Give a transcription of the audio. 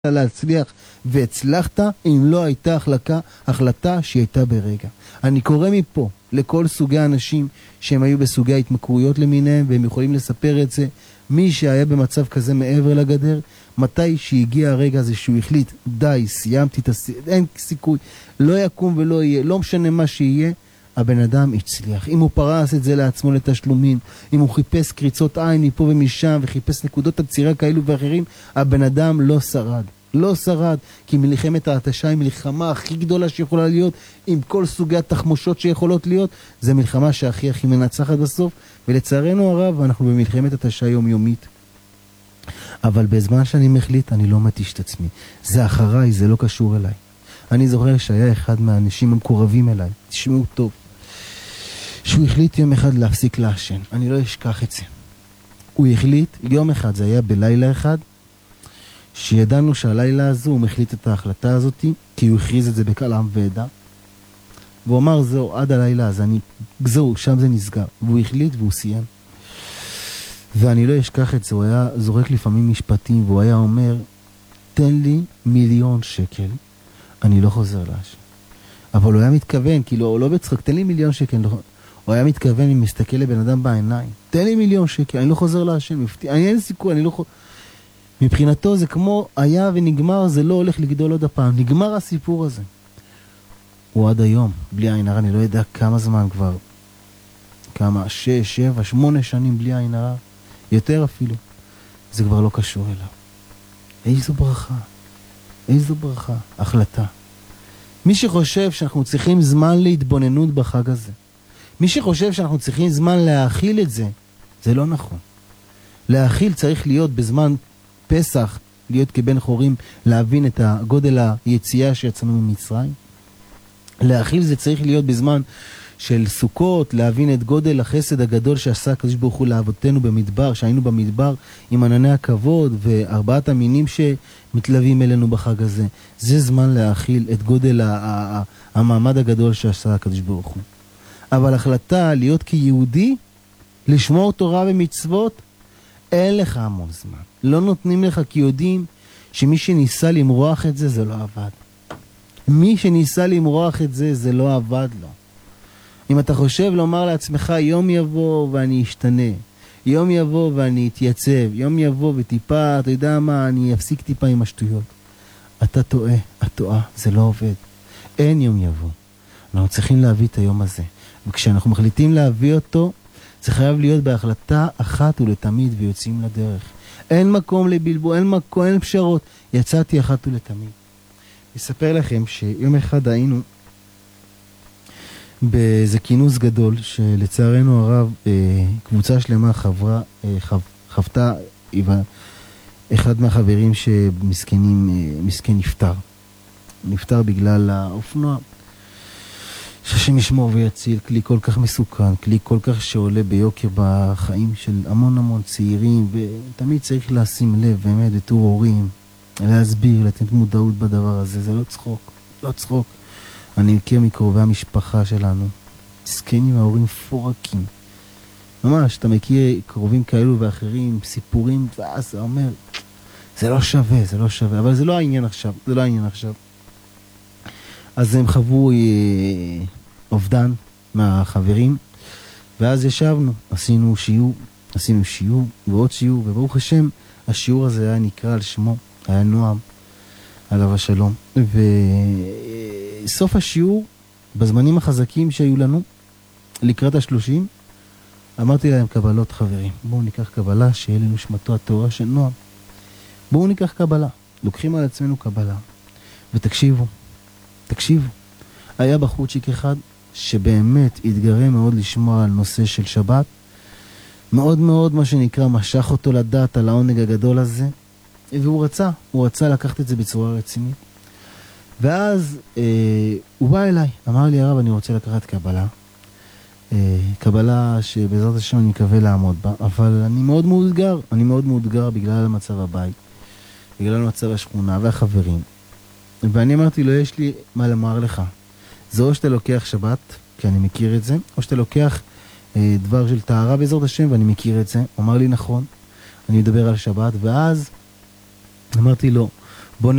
להצליח והצלחת אם לא הייתה החלטה שהיא הייתה ברגע. אני קורא מפה לכל סוגי האנשים שהם היו בסוגי ההתמכרויות למיניהם, והם יכולים לספר את זה. מי שהיה במצב כזה מעבר לגדר, מתי שהגיע הרגע הזה שהוא החליט, די, סיימתי, אין סיכוי, לא יקום ולא יהיה, לא משנה מה שיהיה, הבן אדם הצליח. אם הוא פרס את זה לעצמו לתשלומים, אם הוא חיפש קריצות עין מפה ומשם וחיפש נקודות עצירה כאלו ואחרים, הבן אדם לא שרד. לא שרד, כי מלחמת ההתשה היא מלחמה הכי גדולה שיכולה להיות, עם כל סוגי התחמושות שיכולות להיות, זה מלחמה שהכי הכי מנצחת בסוף, ולצערנו הרב אנחנו במלחמת התשה יומיומית. אבל בזמן שאני מחליט אני לא מתיש את עצמי. זה אחריי, זה לא קשור אליי. אני זוכר שהיה אחד מהאנשים המקורבים אליי, תשמעו טוב, שהוא החליט יום אחד להפסיק לעשן. אני לא אשכח את זה. הוא החליט יום אחד, זה היה בלילה אחד, שידענו שהלילה הזו הוא מחליט את ההחלטה הזאת, כי הוא הכריז את זה בקול עם ועדה, והוא אמר זהו, עד הלילה הזה, זהו, שם זה נסגר. והוא החליט והוא סיים. ואני לא אשכח את זה, הוא היה זורק לפעמים משפטים, והוא היה אומר, תן לי 1,000,000 שקל, אני לא חוזר לעשן. אבל הוא היה מתכוון, כאילו, לא בצחוק, תן לי 1,000,000 שקל, הוא היה מתכוון, אם מסתכל לבן אדם בעיניים, תן לי 1,000,000 שקל, אני לא חוזר לעשן, אני אין סיכוי, אני לא חוזר. מבחינתו זה כמו היה ונגמר, זה לא הולך לגדול עוד הפעם, נגמר הסיפור הזה. הוא עד היום, בלי עין הרע, אני לא יודע כמה זמן כבר, כמה, 6, 7, 8 שנים בלי עין הרע, יותר אפילו, זה כבר לא קשור אליו. איזו ברכה, איזו ברכה, החלטה. מי שחושב שאנחנו צריכים זמן להתבוננות בחג הזה, מי שחושב שאנחנו צריכים זמן להאכיל את זה, זה לא נכון. להאכיל צריך להיות בזמן פסח, להיות כבן חורים, להבין את הגודל היציאה שיצאנו ממצרים. להאכיל זה צריך להיות בזמן של סוכות, להבין את גודל החסד הגדול שעשה הקדוש ברוך הוא לאבותינו במדבר, שהיינו במדבר עם ענני הכבוד וארבעת המינים שמתלווים אלינו בחג הזה. זה זמן להאכיל את גודל המעמד הגדול שעשה הקדוש ברוך הוא. אבל החלטה להיות כיהודי, לשמור תורה ומצוות, אין לך המון זמן. לא נותנים לך, כי יודעים שמי שניסה למרוח את זה, זה לא עבד. מי שניסה למרוח את זה, זה לא עבד לו. אם אתה חושב לומר לעצמך, יום יבוא ואני אשתנה, יום יבוא ואני אתייצב, יום יבוא וטיפה, אתה יודע מה, אני אפסיק טיפה עם השטויות. אתה טועה, את טועה, זה לא עובד. אין יום יבוא. אנחנו צריכים להביא את היום הזה. וכשאנחנו מחליטים להביא אותו, זה חייב להיות בהחלטה אחת ולתמיד ויוצאים לדרך. אין מקום לבלבול, אין מקום, אין פשרות. יצאתי אחת ולתמיד. אספר לכם שיום אחד היינו באיזה כינוס גדול, שלצערנו הרב קבוצה שלמה חוותה אחד מהחברים שמסכן נפטר בגלל האופנוע. שהשם ישמור ויציל, כלי כל כך מסוכן, כלי כל כך שעולה ביוקר בחיים של המון צעירים, ותמיד צריך לשים לב באמת בתור הורים, להסביר, לתת מודעות בדבר הזה. זה לא צחוק, לא צחוק. אני מכיר מקרובי המשפחה שלנו, מסכנים, ההורים פורקים. ממש, אתה מכיר קרובים כאלו ואחרים, סיפורים, ואז אתה אומר, זה לא שווה, אבל זה לא העניין עכשיו, אז הם חוו אובדן מהחברים, ואז ישבנו, עשינו שיעור ועוד שיעור, וברוך השם, השיעור הזה היה נקרא על שמו, היה נועם, עליו השלום. וסוף השיעור, בזמנים החזקים שהיו לנו, לקראת 30, אמרתי להם, קבלות חברים, בואו ניקח קבלה, שיהיה לנו שמתו התורה של נועם. בואו ניקח קבלה, לוקחים על עצמנו קבלה, ותקשיבו, היה בחורצ'יק אחד שבאמת התגרה מאוד לשמוע על נושא של שבת, מאוד מאוד מה שנקרא משך אותו לדעת על העונג הגדול הזה, והוא רצה לקחת את זה בצורה רצינית. ואז הוא בא אליי, אמר לי, הרב, אני רוצה לקחת קבלה שבעזרת השם אני מקווה לעמוד בה, אבל אני מאוד מאותגר בגלל מצב הבית, בגלל מצב השכונה והחברים. ואני אמרתי לו, יש לי מה לומר לך. זה או שאתה לוקח שבת, כי אני מכיר את זה, או שאתה לוקח דבר של טהרה בעזרת השם, ואני מכיר את זה. הוא אמר לי, נכון, אני מדבר על שבת, ואז אמרתי לו,